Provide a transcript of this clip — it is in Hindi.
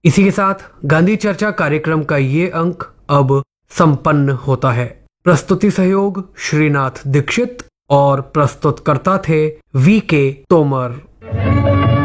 इसी के साथ गांधी चर्चा कार्यक्रम का ये अंक अब संपन्न होता है। प्रस्तुति सहयोग श्रीनाथ दीक्षित और प्रस्तुतकर्ता थे वी के तोमर।